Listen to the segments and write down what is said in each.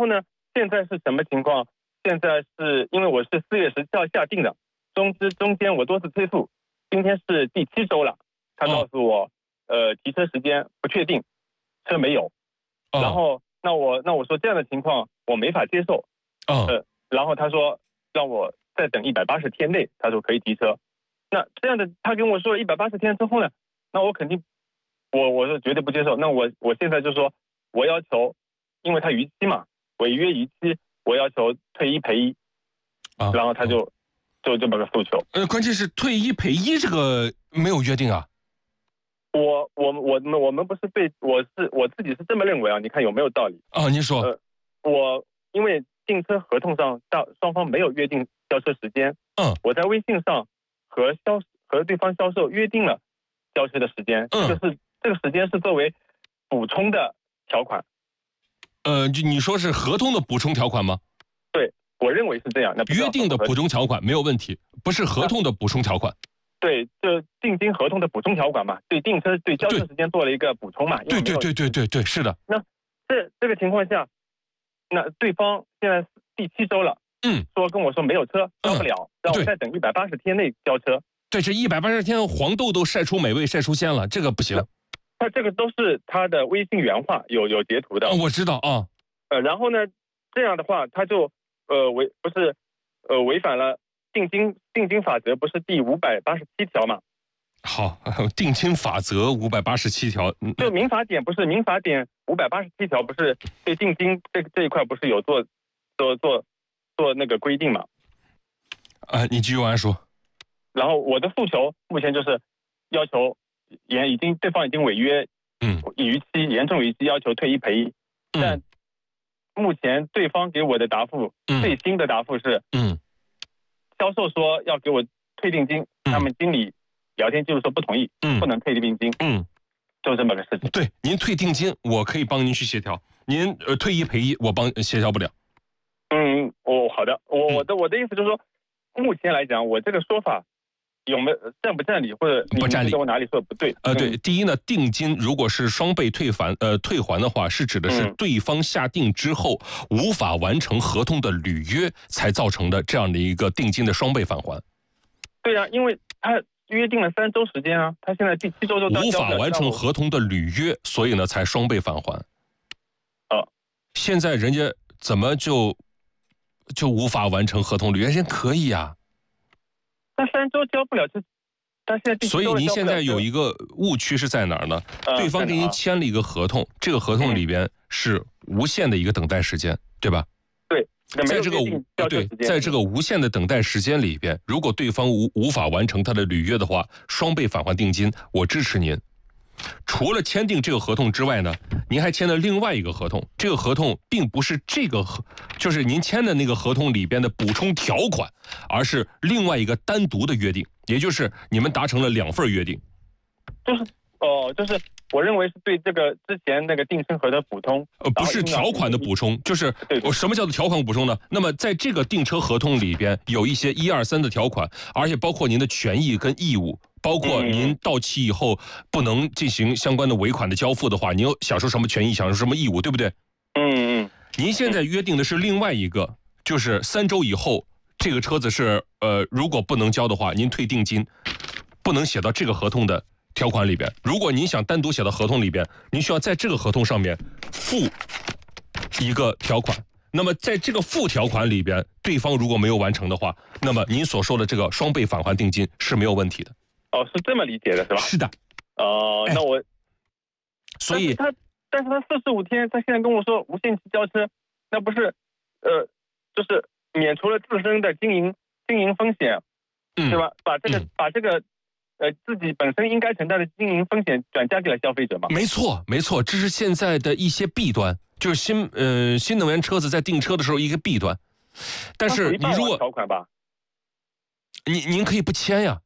后呢，现在是什么情况？现在是因为我是4月17号下定的，中间我多次催促，今天是第7周了，他告诉我，提车时间不确定，车没有。然后那我说这样的情况我没法接受。然后他说让我再等180天内，他说可以提车。那这样的他跟我说180天之后呢，那我肯定我是绝对不接受。那我现在就说我要求，因为他逾期嘛，违约逾期，我要求退1赔1。然后他就这么个诉求。 关键是退1赔1这个没有约定啊。 我们不是我自己是这么认为啊，你看有没有道理？ 您说。 我因为订车合同上双方没有约定交车时间。我在微信上和对方销售约定了交车的时间。这个时间是作为补充的条款。 你说是合同的补充条款吗？ 对，我认为是这样。那约定的补充条款没有问题，不是合同的补充条款。 对，就定金合同的补充条款嘛，对交车时间做了一个补充嘛。 对，是的。 那这个情况下，那对方现在第7周了，跟我说没有车，交不了，让我再等180天内交车。 对，这180天黄豆都晒出美味晒出鲜了，这个不行。 他这个都是他的微信原话，有截图的。 我知道啊。 然后呢，这样的话他就违反了定金法则，不是第587条嘛？ 好，定金法则587条。 就民法典587条，不是对定金这一块不是有做那个规定嘛？ 你继续往下说。 然后我的诉求目前就是要求对方已经违约，逾期严重逾期，要求退1赔1。但目前对方给我的答复，最新的答复是，销售说要给我退定金，他们经理聊天记录说不同意，不能退定金，就这么个事情。 对，您退定金，我可以帮您去协调；您退1赔1，我协调不了。 好的，我的意思就是说，目前来讲，我这个说法有没有不占理，或者不占理？ 我哪里说的不对？ 对，第一呢，定金如果是双倍退还的话，是指的是对方下定之后无法完成合同的履约才造成的这样的一个定金的双倍返还。 对啊，因为他约定了3周时间啊，他现在第7周就无法完成合同的履约，所以呢才双倍返还。现在人家怎么就无法完成合同履约？人家可以啊。 那3周交不了，他现在所以您现在有一个误区是在哪儿呢？对方给您签了一个合同，这个合同里边是无限的一个等待时间，对吧？ 对， 在这个无限的等待时间里边，如果对方无法完成他的履约的话，双倍返还定金，我支持您。除了签订这个合同之外呢，您还签了另外一个合同，这个合同并不是就是您签的那个合同里边的补充条款，而是另外一个单独的约定，也就是你们达成了2份约定。 就是我认为是对这个之前那个定车合的补充， 不是条款的补充，就是什么叫做条款补充呢？那么在这个订车合同里边有一些1、2、3的条款，而且包括您的权益跟义务，包括您到期以后不能进行相关的尾款的交付的话，您有享受什么权益，享受什么义务，对不对？您现在约定的是另外一个，就是3周以后这个车子是如果不能交的话，您退定金，不能写到这个合同的条款里边。如果您想单独写到合同里边，您需要在这个合同上面附一个条款。那么在这个附条款里边，对方如果没有完成的话，那么您所说的这个双倍返还定金是没有问题的。 是这么理解的是吧？ 是的。 那我， 所以但是他45天，他现在跟我说无限期交车，那不是就是免除了自身的经营风险，对吧？把这个自己本身应该承担的经营风险转嫁给了消费者嘛？ 没错，这是现在的一些弊端，就是新能源车子在订车的时候一个弊端。但是你如果条款吧， 您可以不签呀。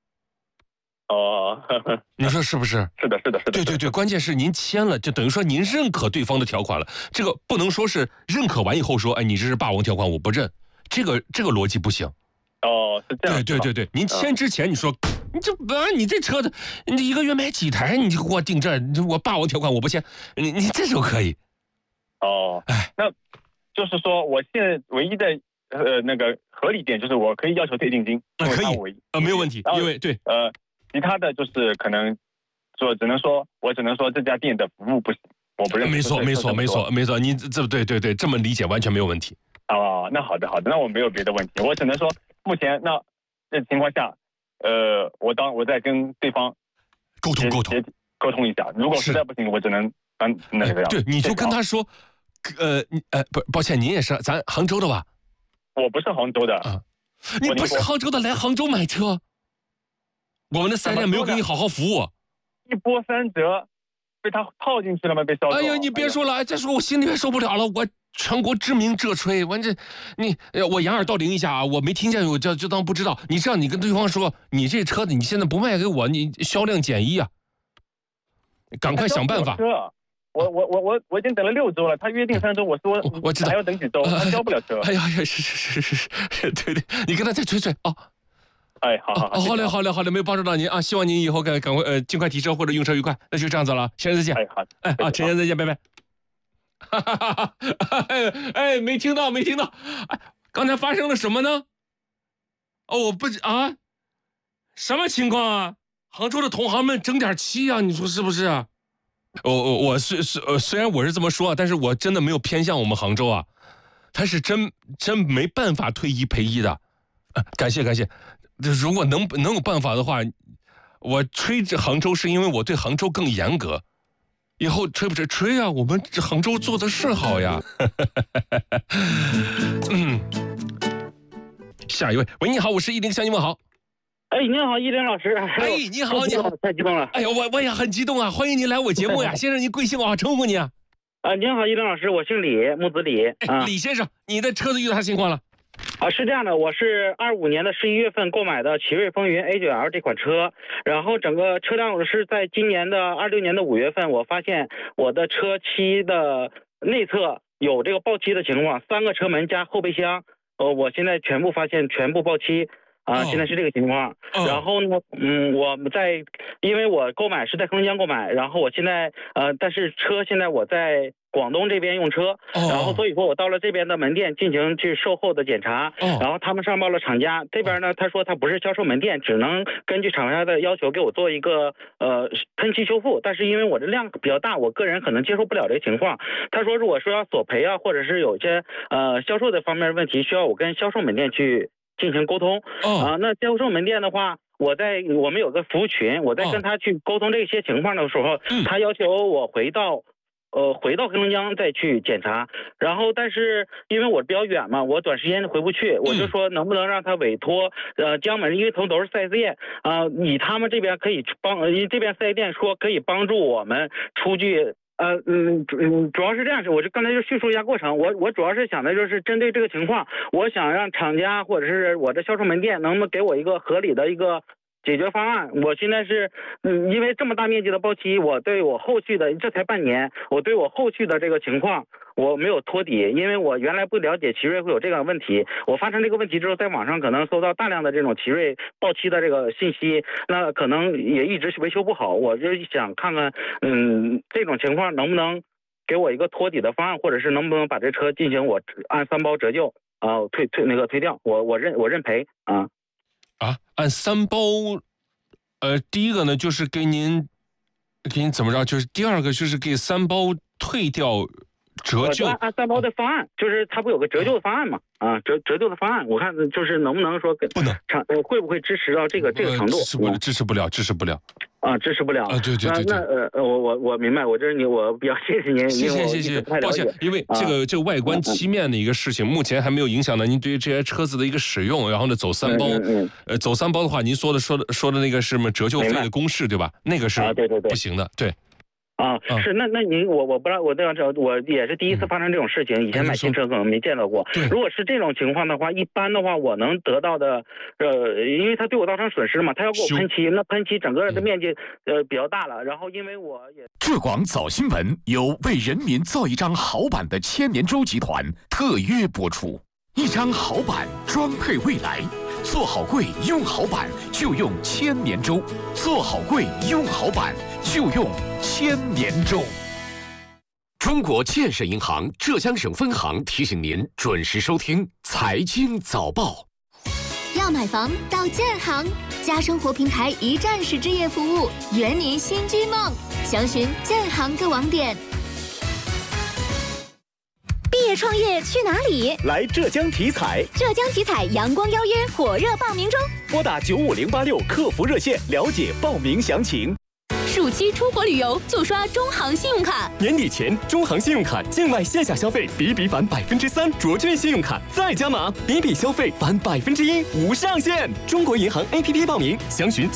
你说是不是？ 是的。 对，关键是您签了，就等于说您认可对方的条款了。这个不能说是认可完以后说，你这是霸王条款，我不认，这个逻辑不行。 是这样。 对，您签之前你说，你这车子，你1个月买几台，你就给我订这，我霸王条款我不签，你这时候可以。 就是说我现在唯一的那个合理点就是我可以要求退定金， 可以没有问题，因为对其他的就是可能我只能说这家店的服务不行，我不认为。 没错，你这对，这么理解完全没有问题。 哦，那好的，那我没有别的问题，我只能说目前这情况下，我再跟对方沟通一下，如果实在不行，我只能那个样。 对，你就跟他说，抱歉，您也是咱杭州的吧？ 我不是杭州的啊， 你不是杭州的，来杭州买车，我们的4S店没有给你好好服务， 一波三折，被他套进去了吗？被销售。 哎呀，你别说了，再说我心里面受不了了，我全国知名浙吹，我掩耳盗铃一下啊，我没听见，我就当不知道。你这样，你跟对方说，你这车子你现在不卖给我，你销量减1啊，赶快想办法。 我已经等了6周了，他约定3周，我说我知道还要等几周，他交不了车。 哎呀，是，对，你跟他再催啊。 哎，好嘞，没有帮助到您啊，希望您以后赶快尽快提车或者用车愉快，那就这样子了，先生再见。好，陈先生再见，拜拜。哎，没听到，哎，刚才发生了什么呢？我不啊，什么情况啊？杭州的同行们争点气啊，你说是不是啊？我虽然我是这么说，但是我真的没有偏向我们杭州啊，他是真没办法退1赔1的，感谢。如果能有办法的话，我吹这杭州是因为我对杭州更严格，以后吹不吹啊？我们这杭州做的是好呀。下一位，喂，你好，我是110向你问好。 哎，你好，依林老师。 哎，你好， 太激动了。 哎呦，我也很激动啊！欢迎您来我节目呀，先生，您贵姓？我好称呼你啊。 您好，依林老师，我姓李，木子李。 李先生，你的车子遇到啥情况了？ 是这样的，我是25年的11月份购买的奇瑞风云 A9L 这款车，然后整个车辆是在今年的26年的5月份，我发现我的车漆的内侧有这个爆漆的情况，3个车门加后备箱，我现在全部爆漆。现在是这个情况。然后呢，因为我购买是在黑龙江购买，然后我现在但是车现在我在广东这边用车，然后所以说我到了这边的门店进行去售后的检查，然后他们上报了厂家这边呢，他说他不是销售门店，只能根据厂家的要求给我做一个喷漆修复，但是因为我这量比较大，我个人可能接受不了这个情况。他说如果说要索赔啊，或者是有些销售的方面问题，需要我跟销售门店去进行沟通。那销售门店的话，我们有个服务群，我在跟他去沟通这些情况的时候，他要求我回到黑龙江再去检查，然后但是因为我比较远嘛，我短时间回不去，我就说能不能让他委托江门，因为都是 4S 店你他们这边可以这边 4S 店说可以帮助我们出具。主要是这样，我就刚才就叙述一下过程。我主要是想的就是针对这个情况，我想让厂家或者是我的销售门店能不能给我一个合理的一个解决方案。我现在是因为这么大面积的爆漆，我对我后续的这才半年，我对我后续的这个情况我没有托底，因为我原来不了解奇瑞会有这个问题，我发生这个问题之后，在网上可能搜到大量的这种奇瑞爆漆的这个信息，那可能也一直维修不好，我就想看看这种情况能不能给我一个托底的方案，或者是能不能把这车进行我按3包折旧退掉，我认赔按3包，第一个呢就是给您怎么着，就是第二个就是给3包退掉折旧， 按3包的方案，就是他不有个折旧的方案嘛？折旧的方案，我看就是能不能说不能会不会支持到这个程度？ 支持不了。 支持不了啊！ 对。 那我明白，我比较谢谢您， 谢，抱歉，因为这个外观漆面的一个事情，目前还没有影响到您对于这些车子的一个使用。然后呢，走3包，走3包的话，您说的那个是什么折旧费的公式对吧？那个是不行的，对。 是那您我不知道，我也是第一次发生这种事情，以前买新车可能没见到过。如果是这种情况的话，一般的话我能得到的因为他对我造成损失嘛，他要给我喷漆，那喷漆整个的面积比较大了，然后因为我也。 浙广早新闻由为人民造一张好版的千年舟集团特约播出，一张好版装配未来。做好柜用好版就用千年舟，做好柜用好版就用千年舟。 中国建设银行浙江省分行提醒您准时收听财经早报。 要买房到建行，家生活平台一站式置业服务，圆您新居梦。详询建行各网点。毕业创业去哪里？ 来浙江体彩。 浙江体彩阳光邀约火热报名中， 拨打95086客服热线了解报名详情。 暑期出国旅游就刷中行信用卡， 年底前中行信用卡境外线下消费比返3%，卓券信用卡再加码，比消费返1%，无上限。中国银行 APP 报名，详询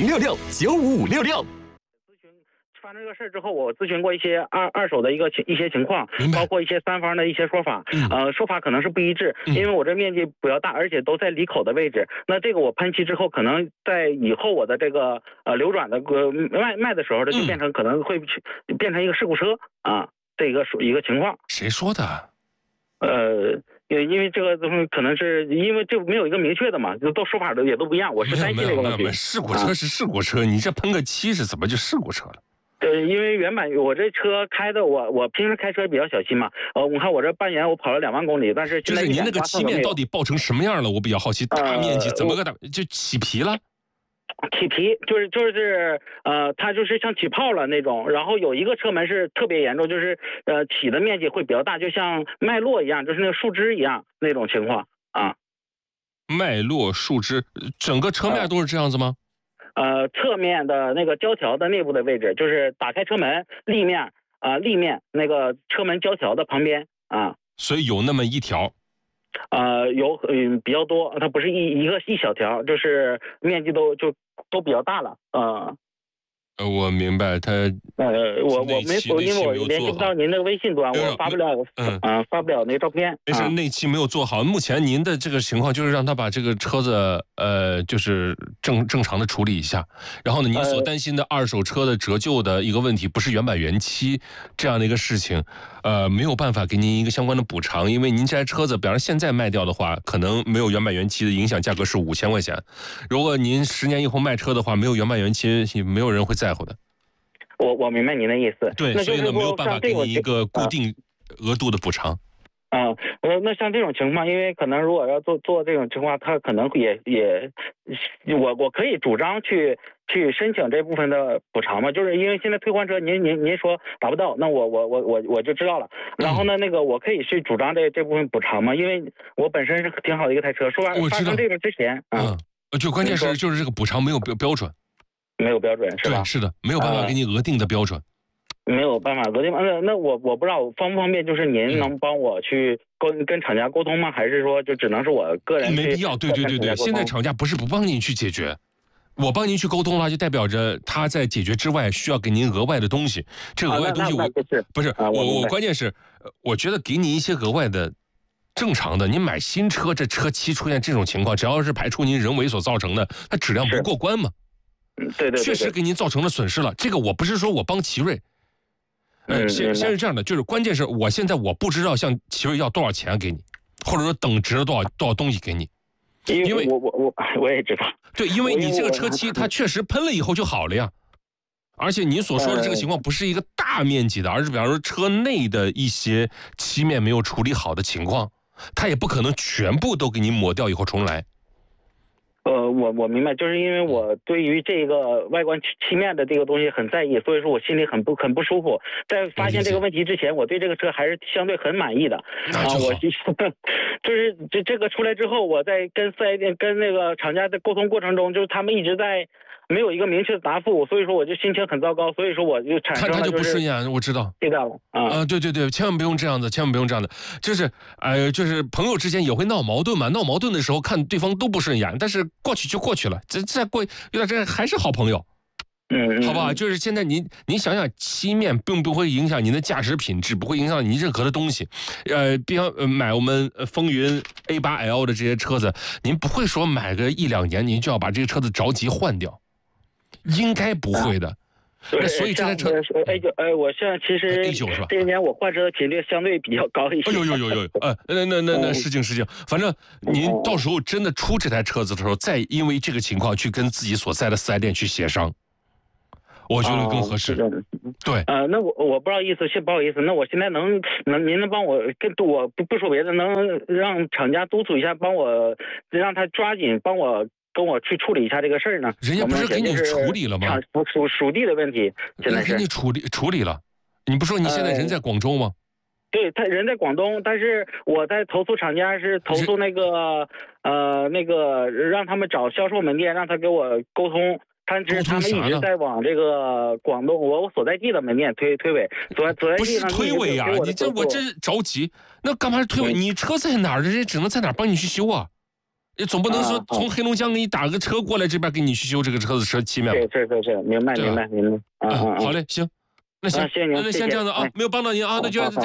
40066-95566。 发生这个事之后，我咨询过一些二手的一些情况，包括一些三方的一些说法，说法可能是不一致，因为我这面积比较大，而且都在里口的位置。那这个我喷漆之后，可能在以后我的这个流转的卖的时候呢，就变成可能会变成一个事故车啊，这一个情况。 谁说的？ 因为这个东西可能是因为这没有一个明确的嘛，都说法也都不一样。我是担心这个问题。 事故车是事故车，你这喷个漆是怎么就事故车了？ 对，因为原版我这车开的，我平时开车比较小心嘛。我看我这半年我跑了2万公里，但是现在就是您那个漆面到底爆成什么样了？我比较好奇，大面积怎么个大就起皮了？ 起皮就是它就是像起泡了那种。然后有一个车门是特别严重，就是起的面积会比较大，就像脉络一样，就是那个树枝一样那种情况啊。 脉络树枝，整个车面都是这样子吗？ 侧面的那个胶条的内部的位置，就是打开车门立面那个车门胶条的旁边啊。 所以有那么一条。 有比较多，它不是一小条，就是面积都比较大了我明白他。 我没说，因为我联系不到您的微信端，我发不了那个照片。 没事，那期没有做好。目前您的这个情况就是让他把这个车子就是正常的处理一下。然后呢，您所担心的二手车的折旧的一个问题，不是原版原漆这样的一个事情，没有办法给您一个相关的补偿，因为您这台车子，比方说现在卖掉的话，可能没有原版原漆的影响，价格是5000块钱。如果您10年以后卖车的话，没有原版原漆，没有人会在乎的。 我明白您的意思。 对，所以呢，没有办法给你一个固定额度的补偿。 那像这种情况，因为可能如果要做这种情况，他可能我可以主张去申请这部分的补偿嘛，就是因为现在退换车您说达不到，那我就知道了。然后呢，那个我可以去主张这部分补偿嘛，因为我本身是挺好的一个台车，说完发生这个之前就关键是就是这个补偿没有标准。 没有标准是吧？ 对，是的，没有办法给你额定的标准。 没有办法额定。那我不知道方不方便，就是您能帮我去跟厂家沟通吗？还是说就只能是我个人？ 没必要。对。现在厂家不是不帮您去解决，我帮您去沟通了，就代表着他在解决之外需要给您额外的东西。这额外东西不是我关键是我觉得给你一些额外的。正常的，您买新车，这车漆出现这种情况，只要是排除您人为所造成的，它质量不过关嘛。 对， 确实给您造成了损失了。这个我不是说我帮奇瑞，先是这样的，就是关键是我现在我不知道向奇瑞要多少钱给你，或者说等值了多少东西给你， 因为我也知道。 对，因为你这个车漆它确实喷了以后就好了呀，而且您所说的这个情况不是一个大面积的，而是比方说车内的一些漆面没有处理好的情况，它也不可能全部都给你抹掉以后重来。 我明白，就是因为我对于这个外观漆面的这个东西很在意，所以说我心里很不舒服。在发现这个问题之前，我对这个车还是相对很满意的。我就是这个出来之后，我在跟4S店跟那个厂家在沟通过程中，就是他们一直在没有一个明确的答复，所以说我就心情很糟糕，所以说我就产生了他就不顺眼，我知道。 对的对，千万不用这样子，千万不用这样的，就是朋友之间也会闹矛盾嘛，闹矛盾的时候看对方都不顺眼，但是过去就过去了，再过有点这还是好朋友。好吧，就是现在您想想，漆面并不会影响您的驾驶品质，不会影响您任何的东西。比方买我们风云 A8L 的这些车子，您不会说买个1-2年您就要把这个车子着急换掉，应该不会的。那所以这台车 A9，我现在其实 A9 是吧？ 这些年我换车的频率相对比较高一些。 那事情，反正您到时候真的出这台车子的时候，再因为这个情况去跟自己所在的4S店去协商。 我觉得更合适。对， 那我不好意思，不好意思，那我现在您能帮我我不说别的，能让厂家督促一下，帮我让他抓紧帮我跟我去处理一下这个事儿呢？ 人家不是给你处理了吗？ 属地的问题，现在是给你处理了。你不说你现在人在广州吗？ 对，他人在广东，但是我在投诉厂家是投诉那个让他们找销售门店，让他给我沟通。他们一直在往这个广东我所在地的门店推诿，所在地不是推诿啊！你我这着急，那干嘛是推诿？你车在哪儿，人家只能在哪儿帮你去修啊？也总不能说从黑龙江给你打个车过来这边给你去修这个车漆面。 是，明白。 好嘞，行，那行， 谢谢您， 那先这样子啊，没有帮到您啊，那就再